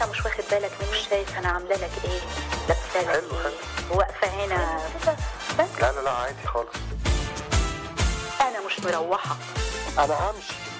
انت مش واخد بالك مني؟ مش شايف انا عامله لك ايه؟ لابسه لك حلو ايه؟ حلو. واقفه هنا كده بس. لا لا لا عادي خالص. انا مش مروحه. انا همشي.